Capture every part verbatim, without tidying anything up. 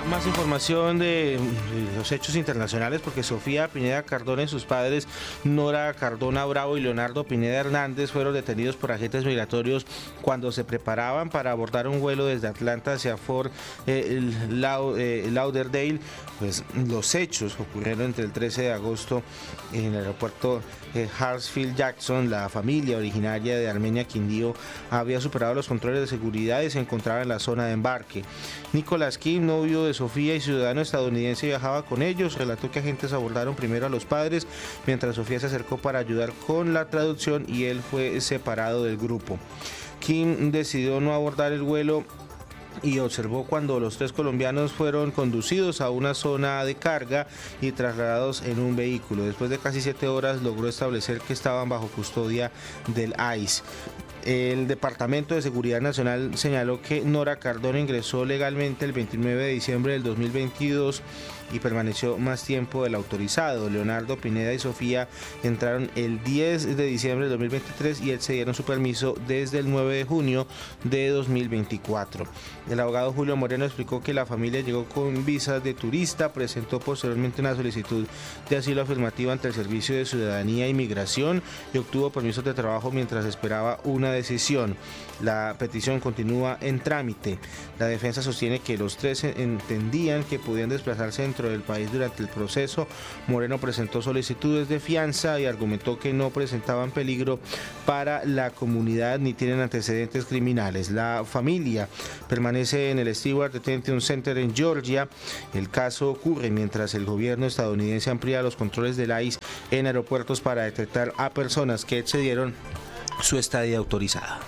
Más información de los hechos internacionales, porque Sofía Pineda Cardona y sus padres Nora Cardona Bravo y Leonardo Pineda Hernández fueron detenidos por agentes migratorios cuando se preparaban para abordar un vuelo desde Atlanta hacia Fort eh, eh, Lauderdale. Pues los hechos ocurrieron entre el trece de agosto en el aeropuerto eh, Hartsfield Jackson. La familia originaria de Armenia Quindío había superado los controles de seguridad y se encontraba en la zona de embarque. Nicolás Kim, novio de Sofía y ciudadano estadounidense, viajaba con ellos. Relató que agentes abordaron primero a los padres mientras Sofía se acercó para ayudar con la traducción y él fue separado del grupo. Kim decidió no abordar el vuelo y observó cuando los tres colombianos fueron conducidos a una zona de carga y trasladados en un vehículo. Después de casi siete horas logró establecer que estaban bajo custodia del I C E. El Departamento de Seguridad Nacional señaló que Nora Cardona ingresó legalmente el veintinueve de diciembre del dos mil veintidós y permaneció más tiempo del autorizado. Leonardo Pineda y Sofía entraron el diez de diciembre del dos mil veintitrés y excedieron su permiso desde el nueve de junio de dos mil veinticuatro. El abogado Julio Moreno explicó que la familia llegó con visas de turista, presentó posteriormente una solicitud de asilo afirmativo ante el Servicio de Ciudadanía e Inmigración y obtuvo permisos de trabajo mientras esperaba una decisión. La petición continúa en trámite. La defensa sostiene que los tres entendían que podían desplazarse dentro del país durante el proceso. Moreno presentó solicitudes de fianza y argumentó que no presentaban peligro para la comunidad ni tienen antecedentes criminales. La familia permanece en el Stewart Detention Center en Georgia. El caso ocurre mientras el gobierno estadounidense amplía los controles del I C E en aeropuertos para detectar a personas que excedieron su estadía autorizada.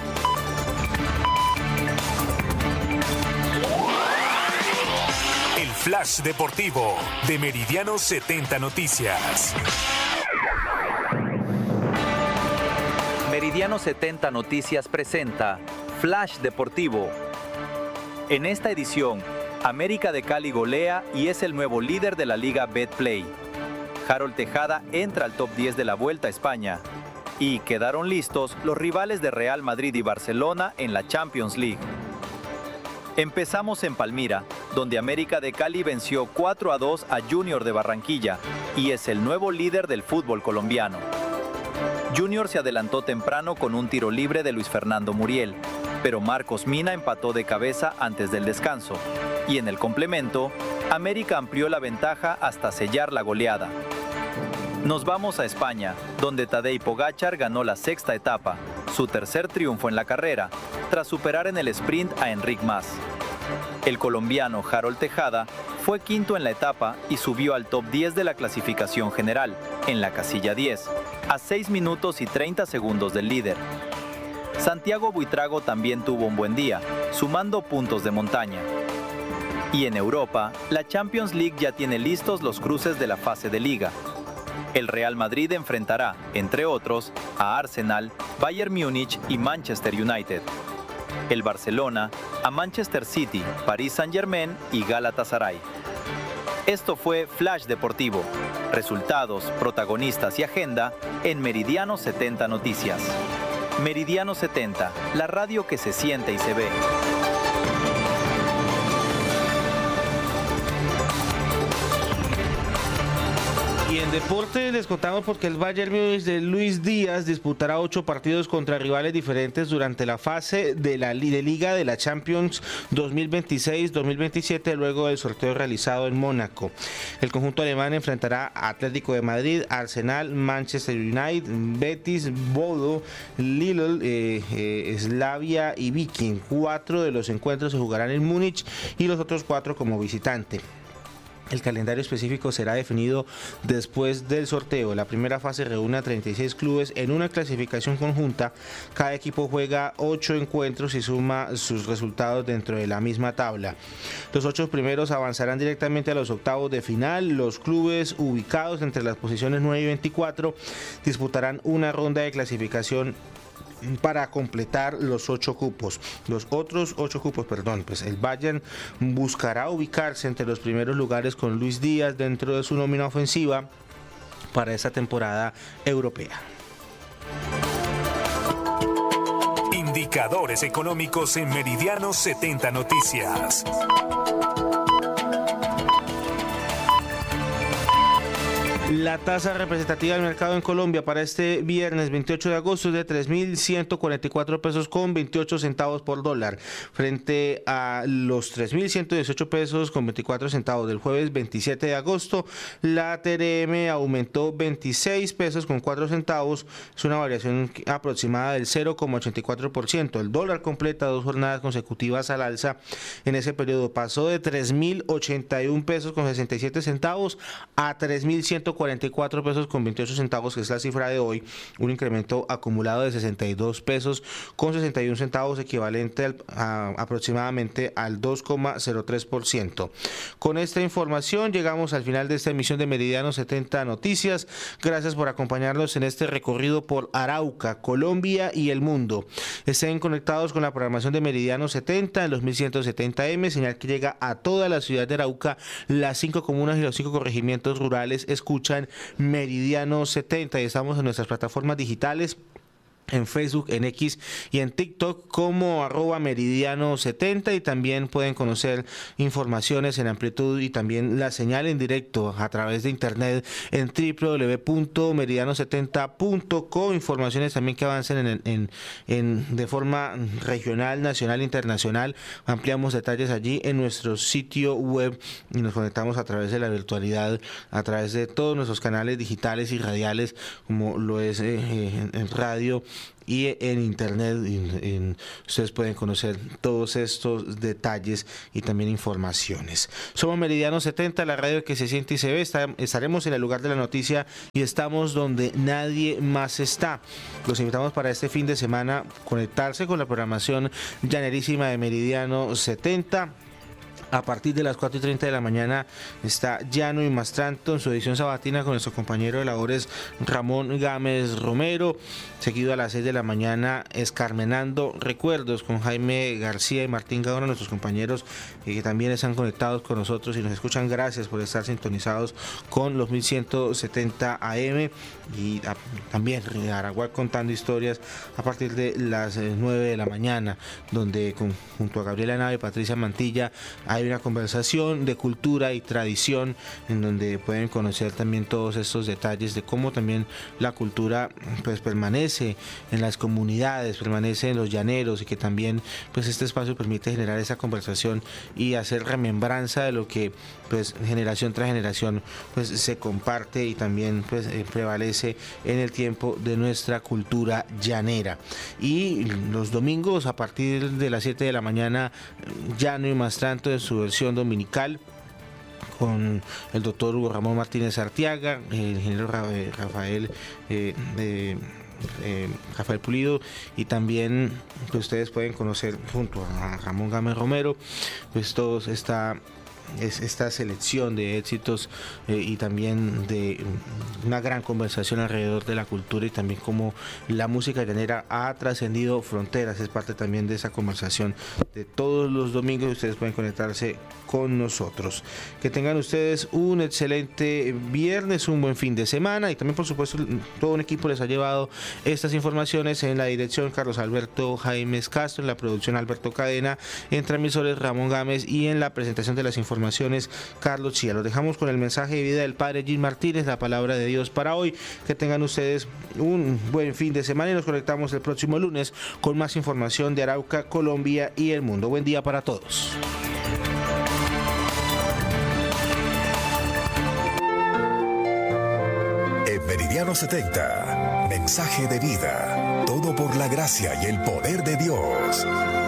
El Flash Deportivo de Meridiano setenta Noticias. Meridiano setenta Noticias presenta Flash Deportivo. En esta edición, América de Cali golea y es el nuevo líder de la Liga Betplay. Harold Tejada entra al top diez de la Vuelta a España. Y quedaron listos los rivales de Real Madrid y Barcelona en la Champions League. Empezamos en Palmira, donde América de Cali venció cuatro a dos a Junior de Barranquilla y es el nuevo líder del fútbol colombiano. Junior se adelantó temprano con un tiro libre de Luis Fernando Muriel, pero Marcos Mina empató de cabeza antes del descanso. Y en el complemento, América amplió la ventaja hasta sellar la goleada. Nos vamos a España, donde Tadej Pogačar ganó la sexta etapa, su tercer triunfo en la carrera, tras superar en el sprint a Enric Mas. El colombiano Harold Tejada fue quinto en la etapa y subió al top diez de la clasificación general, en la casilla diez, a seis minutos y treinta segundos del líder. Santiago Buitrago también tuvo un buen día, sumando puntos de montaña. Y en Europa, la Champions League ya tiene listos los cruces de la fase de liga. El Real Madrid enfrentará, entre otros, a Arsenal, Bayern Múnich y Manchester United. El Barcelona a Manchester City, París Saint-Germain y Galatasaray. Esto fue Flash Deportivo. Resultados, protagonistas y agenda en Meridiano setenta Noticias. Meridiano setenta, la radio que se siente y se ve. Y en deporte les contamos porque el Bayern Múnich de Luis Díaz disputará ocho partidos contra rivales diferentes durante la fase de la de Liga de la Champions dos mil veintiséis dos mil veintisiete luego del sorteo realizado en Mónaco. El conjunto alemán enfrentará a Atlético de Madrid, Arsenal, Manchester United, Betis, Bodo, Lille, eh, eh, Slavia y Viking. Cuatro de los encuentros se jugarán en Múnich y los otros cuatro como visitante. El calendario específico será definido después del sorteo. La primera fase reúne a treinta y seis clubes en una clasificación conjunta. Cada equipo juega ocho encuentros y suma sus resultados dentro de la misma tabla. Los ocho primeros avanzarán directamente a los octavos de final. Los clubes ubicados entre las posiciones nueve y veinticuatro disputarán una ronda de clasificación para completar los ocho cupos. Los otros ocho cupos, perdón, pues el Bayern buscará ubicarse entre los primeros lugares con Luis Díaz dentro de su nómina ofensiva para esta temporada europea. Indicadores económicos en Meridiano setenta Noticias. La tasa representativa del mercado en Colombia para este viernes veintiocho de agosto es de tres mil ciento cuarenta y cuatro pesos con veintiocho centavos por dólar, frente a los tres mil ciento dieciocho pesos con veinticuatro centavos del jueves veintisiete de agosto. La T R M aumentó veintiséis pesos con cuatro centavos, es una variación aproximada del cero coma ochenta y cuatro por ciento. El dólar completa dos jornadas consecutivas al alza. En ese periodo pasó de tres mil ochenta y un pesos con sesenta y siete centavos a tres mil ciento cuarenta y cuatro pesos con veintiocho centavos, que es la cifra de hoy, un incremento acumulado de sesenta y dos pesos con sesenta y un centavos, equivalente al, a, aproximadamente al dos coma cero tres por ciento. Con esta información llegamos al final de esta emisión de Meridiano setenta Noticias. Gracias por acompañarnos en este recorrido por Arauca, Colombia y el mundo. Estén conectados con la programación de Meridiano setenta en los mil ciento setenta eme, señal que llega a toda la ciudad de Arauca. Las cinco comunas y los cinco corregimientos rurales escuchan Meridiano setenta y estamos en nuestras plataformas digitales, en Facebook, en X y en TikTok como arroba meridiano setenta, y también pueden conocer informaciones en amplitud y también la señal en directo a través de internet en doble u doble u doble u punto meridiano setenta punto co. Informaciones también que avancen en, en, en de forma regional, nacional e internacional. Ampliamos detalles allí en nuestro sitio web y nos conectamos a través de la virtualidad, a través de todos nuestros canales digitales y radiales, como lo es eh, en, en radio y en internet. En, en, ustedes pueden conocer todos estos detalles y también informaciones. Somos Meridiano setenta, la radio que se siente y se ve. Está, estaremos en el lugar de la noticia y estamos donde nadie más está. Los invitamos para este fin de semana conectarse con la programación llanerísima de Meridiano setenta. A partir de las cuatro y treinta de la mañana está Llano y Mastranto en su edición sabatina con nuestro compañero de labores Ramón Gámez Romero. Seguido a las seis de la mañana, Escarmenando Recuerdos con Jaime García y Martín Gaona, nuestros compañeros eh, que también están conectados con nosotros y nos escuchan. Gracias por estar sintonizados con los mil ciento setenta A M y a, también Araguá contando historias a partir de las eh, nueve de la mañana, donde con, junto a Gabriela Nave y Patricia Mantilla hay una conversación de cultura y tradición en donde pueden conocer también todos estos detalles de cómo también la cultura pues permanece en las comunidades, permanece en los llaneros, y que también pues este espacio permite generar esa conversación y hacer remembranza de lo que pues generación tras generación pues se comparte y también pues eh, prevalece en el tiempo de nuestra cultura llanera. Y los domingos a partir de las siete de la mañana, Llano y Mastranto en su versión dominical con el doctor Hugo Ramón Martínez Arteaga, el ingeniero Rafael eh, de Eh, Rafael Pulido, y también pues, ustedes pueden conocer junto a Ramón Gámez Romero pues todos esta es esta selección de éxitos eh, y también de una gran conversación alrededor de la cultura y también cómo la música llanera ha trascendido fronteras. Es parte también de esa conversación de todos los domingos. Ustedes pueden conectarse con nosotros. Que tengan ustedes un excelente viernes, un buen fin de semana, y también por supuesto todo un equipo les ha llevado estas informaciones. En la dirección Carlos Alberto Jaimes Castro, en la producción Alberto Cadena, en transmisores Ramón Gámez y en la presentación de las informaciones Carlos Chía. Los dejamos con el mensaje de vida del Padre Gil Martínez, la palabra de Dios para hoy. Que tengan ustedes un buen fin de semana y nos conectamos el próximo lunes con más información de Arauca, Colombia y el mundo. Buen día para todos. En Meridiano setenta, mensaje de vida. Todo por la gracia y el poder de Dios.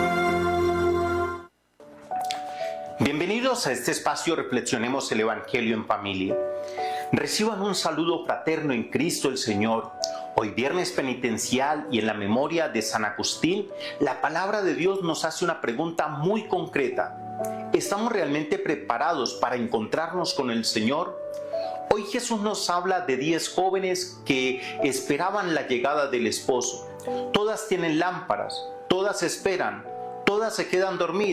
Bienvenidos a este espacio Reflexionemos el Evangelio en Familia. Reciban un saludo fraterno en Cristo el Señor. Hoy viernes penitencial y en la memoria de San Agustín, la palabra de Dios nos hace una pregunta muy concreta. ¿Estamos realmente preparados para encontrarnos con el Señor? Hoy Jesús nos habla de diez jóvenes que esperaban la llegada del esposo. Todas tienen lámparas, todas esperan, todas se quedan dormidas,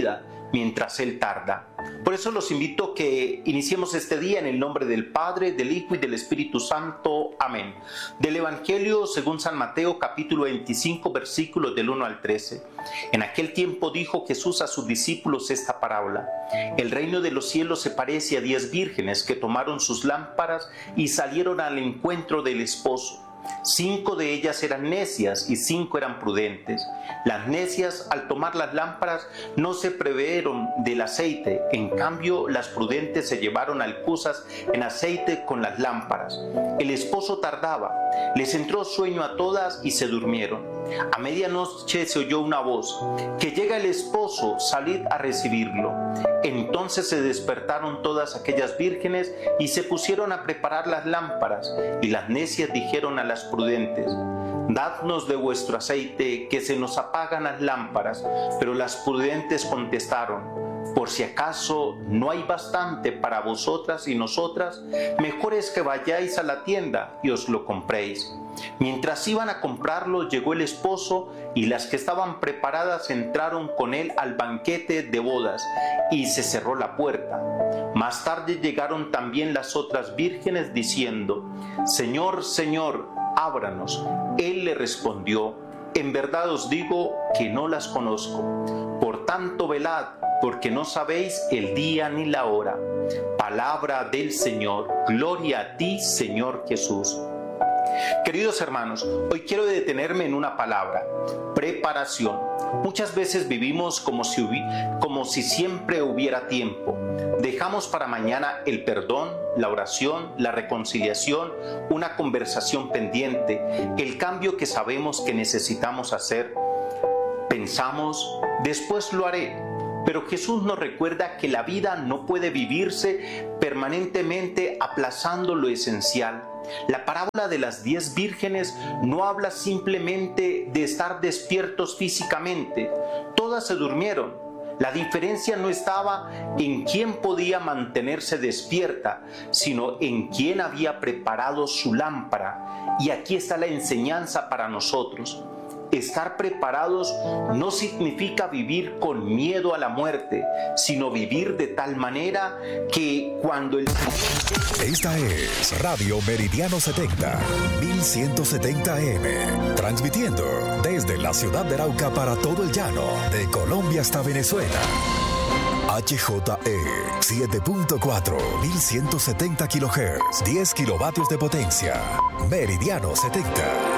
mientras Él tarda. Por eso los invito a que iniciemos este día en el nombre del Padre, del Hijo y del Espíritu Santo. Amén. Del Evangelio según San Mateo, capítulo veinticinco, versículos del uno al trece. En aquel tiempo dijo Jesús a sus discípulos esta parábola: el reino de los cielos se parece a diez vírgenes que tomaron sus lámparas y salieron al encuentro del esposo. Cinco de ellas eran necias y cinco eran prudentes. Las necias, al tomar las lámparas, no se proveyeron del aceite. En cambio, las prudentes se llevaron alcuzas en aceite con las lámparas. El esposo tardaba. Les entró sueño a todas y se durmieron. A medianoche se oyó una voz: que llega el esposo, salid a recibirlo. Entonces se despertaron todas aquellas vírgenes y se pusieron a preparar las lámparas. Y las necias dijeron a las prudentes: dadnos de vuestro aceite, que se nos apagan las lámparas. Pero las prudentes contestaron: por si acaso no hay bastante para vosotras y nosotras, mejor es que vayáis a la tienda y os lo compréis. Mientras iban a comprarlo, llegó el esposo, y las que estaban preparadas entraron con él al banquete de bodas, y se cerró la puerta. Más tarde llegaron también las otras vírgenes diciendo: Señor, Señor, ábranos. Él le respondió: en verdad os digo que no las conozco. Por tanto, velad, porque no sabéis el día ni la hora. Palabra del Señor. Gloria a ti, Señor Jesús. Queridos hermanos, hoy quiero detenerme en una palabra: preparación. Muchas veces vivimos como si, hubi- como si siempre hubiera tiempo. Dejamos para mañana el perdón, la oración, la reconciliación, una conversación pendiente, el cambio que sabemos que necesitamos hacer. Pensamos: después lo haré. Pero Jesús nos recuerda que la vida no puede vivirse permanentemente aplazando lo esencial. La parábola de las diez vírgenes no habla simplemente de estar despiertos físicamente. Todas se durmieron. La diferencia no estaba en quién podía mantenerse despierta, sino en quién había preparado su lámpara. Y aquí está la enseñanza para nosotros. Estar preparados no significa vivir con miedo a la muerte, sino vivir de tal manera que cuando el... Esta es Radio Meridiano setenta, mil ciento setenta A M, transmitiendo desde la ciudad de Arauca para todo el llano, de Colombia hasta Venezuela. H J E siete punto cuatro, mil ciento setenta kilohertz, diez kilovatios de potencia. Meridiano setenta.